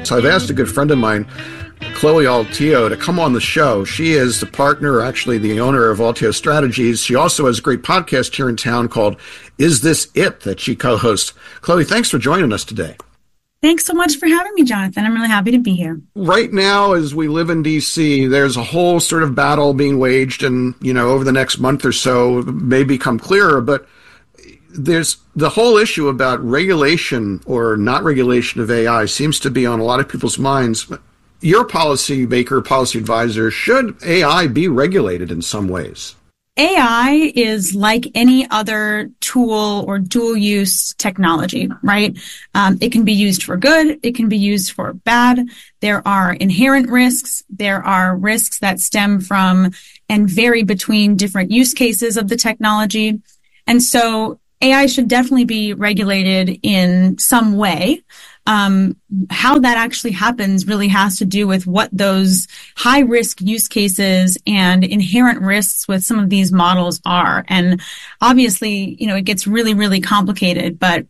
So I've asked a good friend of mine, Chloe Altio, to come on the show. She is the partner, actually the owner of Altio Strategies. She also has a great podcast here in town called Is This It? That she co-hosts. Chloe, thanks for joining us today. Thanks so much for having me, Jonathan. I'm really happy to be here. Right now, as we live in D.C., there's a whole sort of battle being waged, and, over the next month or so may become clearer, but there's the whole issue about regulation or not regulation of AI seems to be on a lot of people's minds. Your policy maker, policy advisor, should AI be regulated in some ways? AI is like any other tool or dual use technology, right? It can be used for good. It can be used for bad. There are inherent risks. There are risks that stem from and vary between different use cases of the technology. And so AI should definitely be regulated in some way. How that actually happens really has to do with what those high risk use cases and inherent risks with some of these models are. And obviously, it gets really, really complicated, but,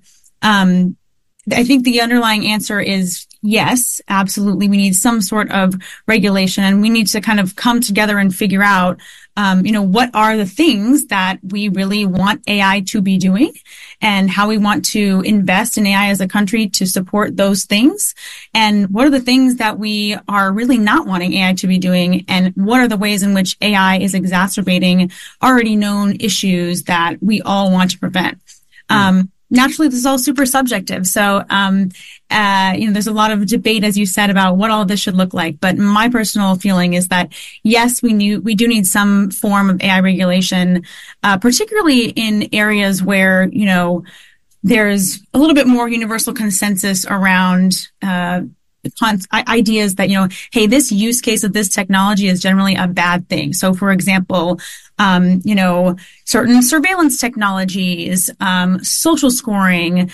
I think the underlying answer is yes, absolutely. We need some sort of regulation, and we need to kind of come together and figure out, what are the things that we really want AI to be doing and how we want to invest in AI as a country to support those things. And what are the things that we are really not wanting AI to be doing? And what are the ways in which AI is exacerbating already known issues that we all want to prevent? Naturally, this is all super subjective. So, there's a lot of debate, as you said, about what all of this should look like. But my personal feeling is that, yes, we do need some form of AI regulation, particularly in areas where, there's a little bit more universal consensus around, ideas that, hey, this use case of this technology is generally a bad thing. So, for example, certain surveillance technologies, social scoring,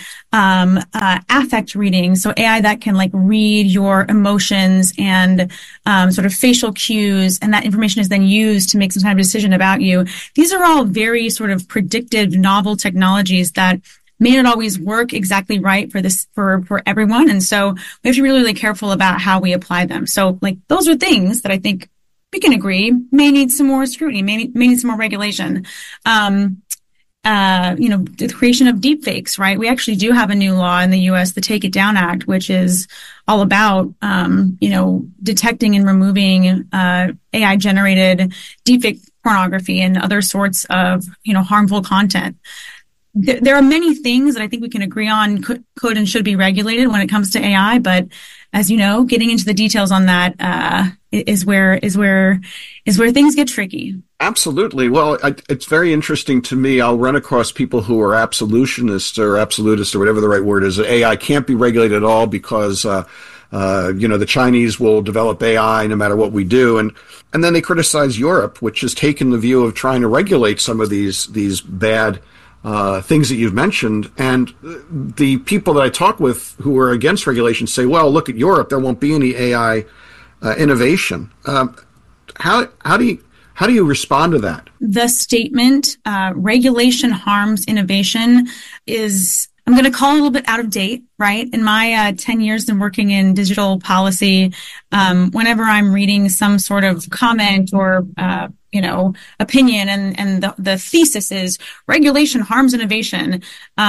affect reading. So AI that can read your emotions and, sort of facial cues, and that information is then used to make some kind of decision about you. These are all very sort of predictive, novel technologies that may not always work exactly right for everyone. And so we have to be really, really careful about how we apply them. So those are things that I think we can agree may need some more scrutiny, may need some more regulation. The creation of deepfakes, right? We actually do have a new law in the U.S., the Take It Down Act, which is all about, detecting and removing, AI generated deepfake pornography and other sorts of, harmful content. There are many things that I think we can agree on could and should be regulated when it comes to AI, but as you know, getting into the details on that is where things get tricky. Absolutely. Well, it's very interesting to me. I'll run across people who are absolutionists or whatever the right word is. AI can't be regulated at all because the Chinese will develop AI no matter what we do, and then they criticize Europe, which has taken the view of trying to regulate some of these bad things that you've mentioned. And the people that I talk with who are against regulation say, well, look at Europe, there won't be any AI innovation. How do you respond to that? The statement, regulation harms innovation, is, I'm going to call it a little bit out of date, right? In my 10 years in working in digital policy, whenever I'm reading some sort of comment or opinion, and the thesis is regulation harms innovation.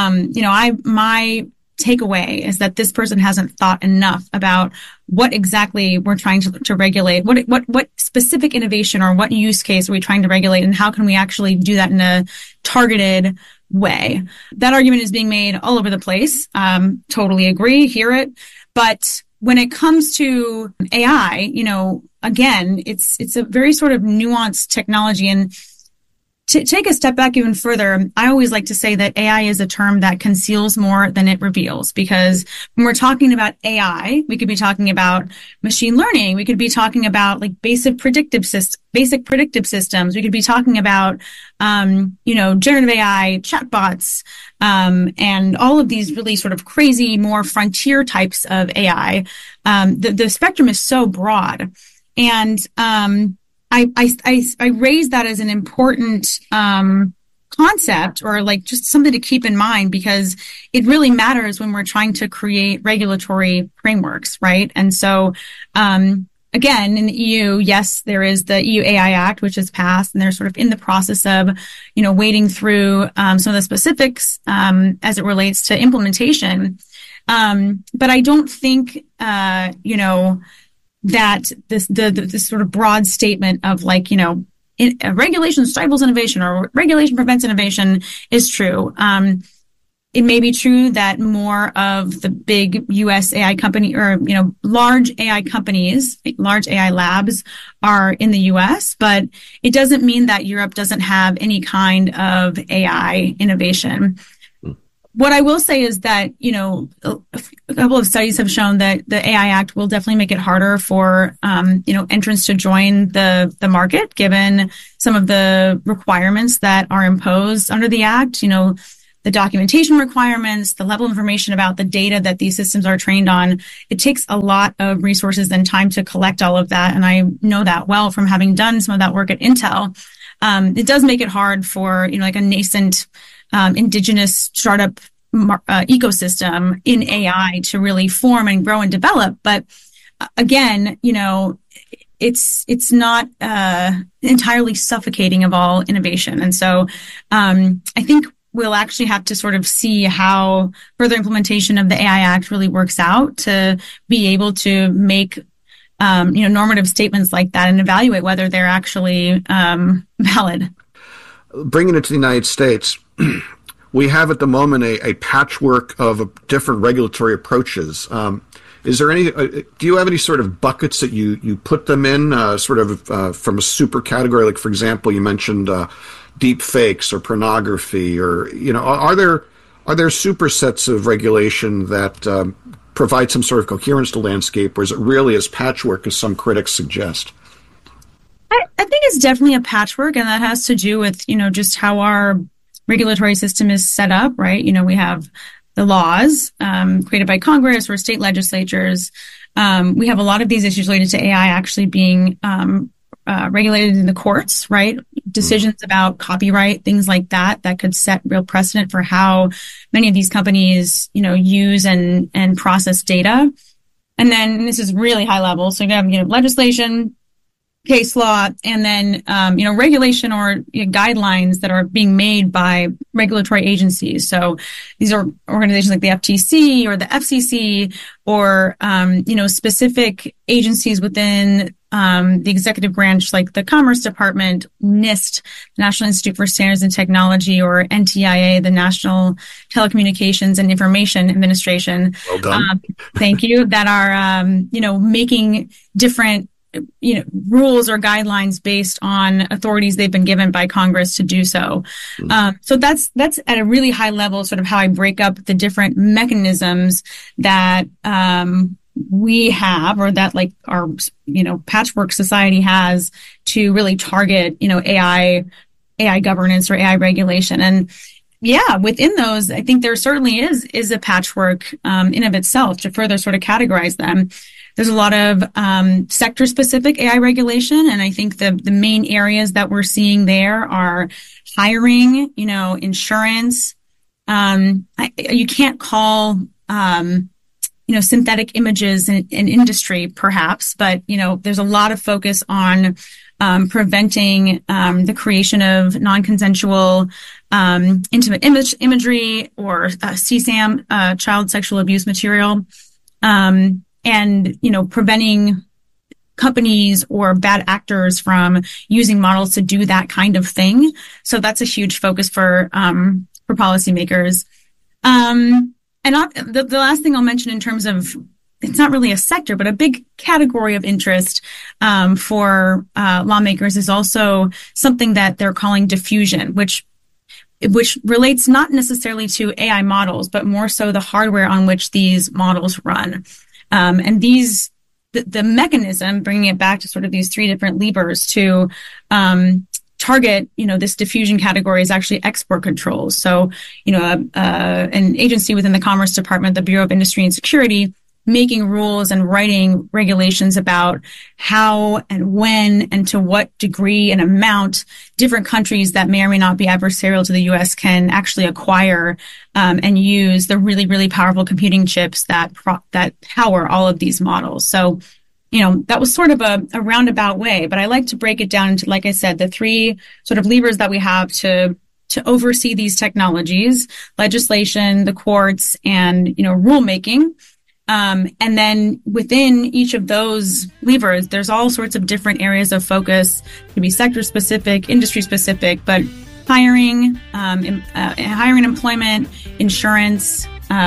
My takeaway is that this person hasn't thought enough about what exactly we're trying to regulate. What specific innovation or what use case are we trying to regulate, and how can we actually do that in a targeted way? That argument is being made all over the place. Totally agree, hear it. But when it comes to AI, again, it's a very sort of nuanced technology. And to take a step back even further, I always like to say that AI is a term that conceals more than it reveals, because when we're talking about AI, we could be talking about machine learning. We could be talking about basic predictive systems. We could be talking about, generative AI, chatbots, and all of these really sort of crazy, more frontier types of AI. The spectrum is so broad. And, I raise that as an important concept or like just something to keep in mind, because it really matters when we're trying to create regulatory frameworks, right? And so, again, in the EU, yes, there is the EU AI Act, which has passed, and they're sort of in the process of, wading through some of the specifics as it relates to implementation. But I don't think, that this sort of broad statement of like, regulation stifles innovation or regulation prevents innovation is true. It may be true that more of the big US AI company or, large AI companies, large AI labs are in the US, but it doesn't mean that Europe doesn't have any kind of AI innovation. What I will say is that, a couple of studies have shown that the AI Act will definitely make it harder for, entrants to join the market, given some of the requirements that are imposed under the Act, the documentation requirements, the level of information about the data that these systems are trained on. It takes a lot of resources and time to collect all of that. And I know that well from having done some of that work at Intel. It does make it hard for, like a nascent indigenous startup ecosystem in AI to really form and grow and develop. But again, it's not entirely suffocating of all innovation. And so I think we'll actually have to sort of see how further implementation of the AI Act really works out to be able to make normative statements like that and evaluate whether they're actually valid. Bringing it to the United States, we have at the moment a patchwork of different regulatory approaches. Is there any? Do you have any sort of buckets that you put them in, from a super category? Like, for example, you mentioned deep fakes or pornography, or are there supersets of regulation that provide some sort of coherence to landscape, or is it really as patchwork as some critics suggest? I think it's definitely a patchwork, and that has to do with just how our regulatory system is set up, right? We have the laws created by Congress or state legislatures. We have a lot of these issues related to AI actually being regulated in the courts, right? Decisions about copyright, things like that could set real precedent for how many of these companies, use and process data. And then this is really high level. So you have, legislation, case law, and then, regulation or guidelines that are being made by regulatory agencies. So these are organizations like the FTC or the FCC or, specific agencies within the executive branch, like the Commerce Department, NIST, National Institute for Standards and Technology, or NTIA, the National Telecommunications and Information Administration. Well done. Thank you. That are, making different rules or guidelines based on authorities they've been given by Congress to do so. So that's at a really high level, sort of how I break up the different mechanisms that we have, or that like our patchwork society has to really target AI governance or AI regulation. And yeah, within those, I think there certainly is a patchwork in of itself to further sort of categorize them. There's a lot of sector-specific AI regulation, and I think the main areas that we're seeing there are hiring, insurance. You can't call synthetic images an industry, perhaps, but there's a lot of focus on preventing the creation of non-consensual intimate imagery or CSAM, child sexual abuse material. And, preventing companies or bad actors from using models to do that kind of thing. So that's a huge focus for policymakers. And the last thing I'll mention in terms of, it's not really a sector, but a big category of interest for lawmakers is also something that they're calling diffusion, which relates not necessarily to AI models, but more so the hardware on which these models run. And the mechanism, bringing it back to sort of these three different levers to target, this diffusion category is actually export controls. So, an agency within the Commerce Department, the Bureau of Industry and Security, making rules and writing regulations about how and when and to what degree and amount different countries that may or may not be adversarial to the U.S. can actually acquire and use the really, really powerful computing chips that power all of these models. So, that was sort of a roundabout way, but I like to break it down into, like I said, the three sort of levers that we have to oversee these technologies: legislation, the courts, and, rulemaking. And then within each of those levers, there's all sorts of different areas of focus. It could be sector specific, industry specific, but hiring, employment, insurance,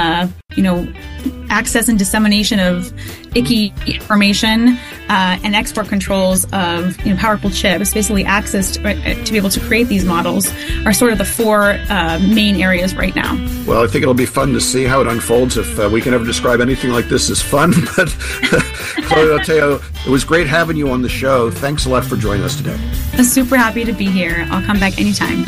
access and dissemination of icky information, and export controls of powerful chips, basically access to be able to create these models, are sort of the four main areas right now. Well, I think it'll be fun to see how it unfolds. If we can ever describe anything like this as fun. But Claudia Teo, it was great having you on the show. Thanks a lot for joining us today. I'm super happy to be here. I'll come back anytime.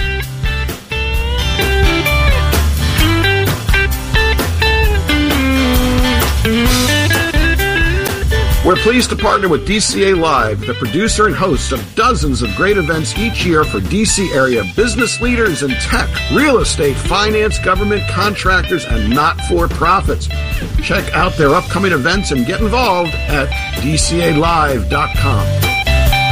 We're pleased to partner with DCA Live, the producer and host of dozens of great events each year for DC area business leaders in tech, real estate, finance, government, contractors, and not-for-profits. Check out their upcoming events and get involved at dcalive.com.